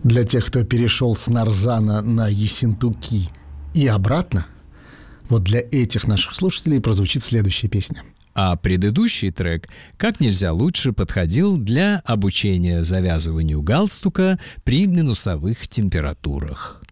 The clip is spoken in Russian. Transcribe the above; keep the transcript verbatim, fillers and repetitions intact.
Для тех, кто перешел с Нарзана на Ессентуки и обратно, вот для этих наших слушателей прозвучит следующая песня. А предыдущий трек как нельзя лучше подходил для обучения завязыванию галстука при минусовых температурах.